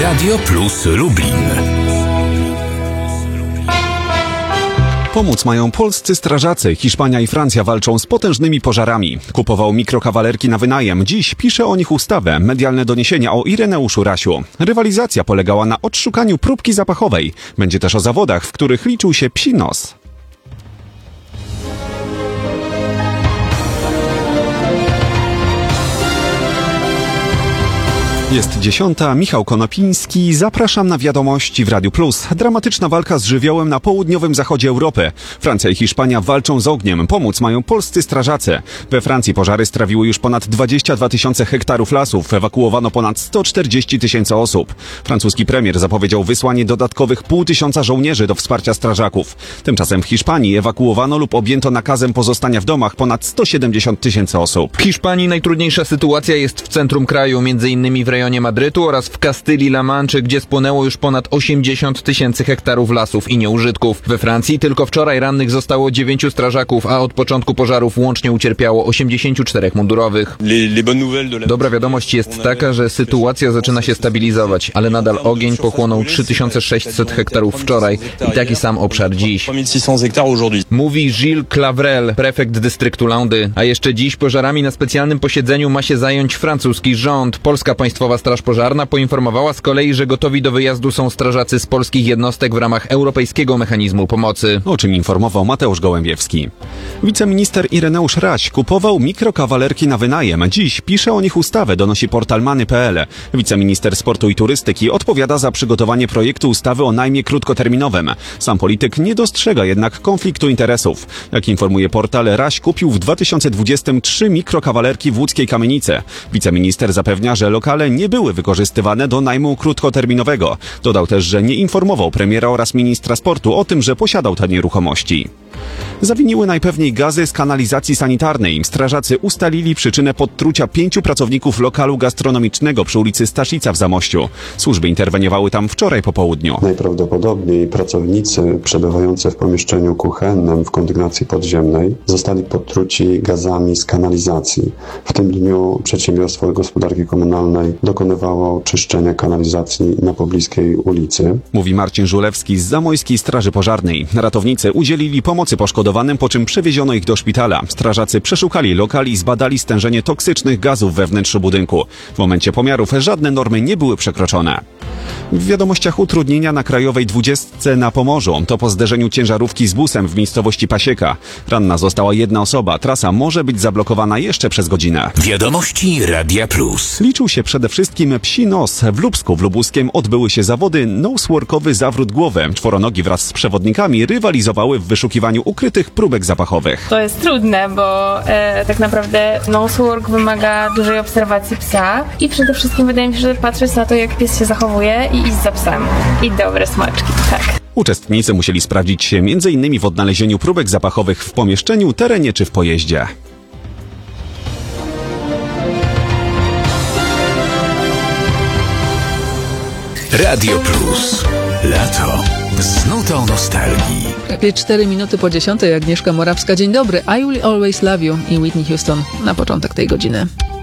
Radio Plus Lublin. Pomóc mają polscy strażacy. Hiszpania i Francja walczą z potężnymi pożarami. Kupował mikrokawalerki na wynajem. Dziś pisze o nich ustawę. Medialne doniesienia o Ireneuszu Rasiu. Rywalizacja polegała na odszukaniu próbki zapachowej. Będzie też o zawodach, w których liczył się psi nos. Jest 10. Michał Konopiński. Zapraszam na wiadomości w Radiu Plus. Dramatyczna walka z żywiołem na południowym zachodzie Europy. Francja i Hiszpania walczą z ogniem. Pomóc mają polscy strażacy. We Francji pożary strawiły już ponad 22 tysiące hektarów lasów. Ewakuowano ponad 140 tysięcy osób. Francuski premier zapowiedział wysłanie dodatkowych 500 żołnierzy do wsparcia strażaków. Tymczasem w Hiszpanii ewakuowano lub objęto nakazem pozostania w domach ponad 170 tysięcy osób. W Hiszpanii najtrudniejsza sytuacja jest w centrum kraju, m.in. w rejonie Madrytu oraz w Kastylii-La Manczy, gdzie spłonęło już ponad 80 tysięcy hektarów lasów i nieużytków. We Francji tylko wczoraj rannych zostało 9 strażaków, a od początku pożarów łącznie ucierpiało 84 mundurowych. Dobra wiadomość jest taka, że sytuacja zaczyna się stabilizować, ale nadal ogień pochłonął 3600 hektarów wczoraj i taki sam obszar dziś. Mówi Gilles Clavrel, prefekt dystryktu Landy. A jeszcze dziś pożarami na specjalnym posiedzeniu ma się zająć francuski rząd. Polska Państwowa Straż Pożarna poinformowała z kolei, że gotowi do wyjazdu są strażacy z polskich jednostek w ramach Europejskiego Mechanizmu Pomocy. O czym informował Mateusz Gołębiewski. Wiceminister Ireneusz Raś kupował mikrokawalerki na wynajem. Dziś pisze o nich ustawę, donosi portal Many.pl. Wiceminister Sportu i Turystyki odpowiada za przygotowanie projektu ustawy o najmie krótkoterminowym. Sam polityk nie dostrzega jednak konfliktu interesów. Jak informuje portal, Raś kupił w 2023 mikrokawalerki w łódzkiej Kamienicy. Wiceminister zapewnia, że lokale nie były wykorzystywane do najmu krótkoterminowego. Dodał też, że nie informował premiera oraz ministra sportu o tym, że posiadał te nieruchomości. Zawiniły najpewniej gazy z kanalizacji sanitarnej. Strażacy ustalili przyczynę podtrucia 5 pracowników lokalu gastronomicznego przy ulicy Staszica w Zamościu. Służby interweniowały tam wczoraj po południu. Najprawdopodobniej pracownicy przebywający w pomieszczeniu kuchennym w kondygnacji podziemnej zostali podtruci gazami z kanalizacji. W tym dniu Przedsiębiorstwo Gospodarki Komunalnej dokonywało czyszczenia kanalizacji na pobliskiej ulicy. Mówi Marcin Żulewski z Zamojskiej Straży Pożarnej. Ratownicy udzielili pomocy poszkodowanym, po czym przewieziono ich do szpitala. Strażacy przeszukali lokal i zbadali stężenie toksycznych gazów we wnętrzu budynku. W momencie pomiarów żadne normy nie były przekroczone. W wiadomościach utrudnienia na Krajowej 20 na Pomorzu. To po zderzeniu ciężarówki z busem w miejscowości Pasieka. Ranna została jedna osoba. Trasa może być zablokowana jeszcze przez godzinę. Wiadomości Radia Plus. Liczył się przede wszystkim psi nos. W Lubsku w Lubuskiem odbyły się zawody noseworkowy zawrót głowy. Czworonogi wraz z przewodnikami rywalizowały w wyszukiwaniu ukrytych próbek zapachowych. To jest trudne, bo tak naprawdę nosework wymaga dużej obserwacji psa i przede wszystkim wydaje mi się, że patrzeć na to, jak pies się zachowuje i iść za psem. I dobre smaczki, tak. Uczestnicy musieli sprawdzić się m.in. w odnalezieniu próbek zapachowych w pomieszczeniu, terenie czy w pojeździe. Radio Plus. Lato. Z nutą nostalgii. Prawie 4 minuty po 10. Agnieszka Morawska. Dzień dobry. I Will Always Love You i Whitney Houston na początek tej godziny.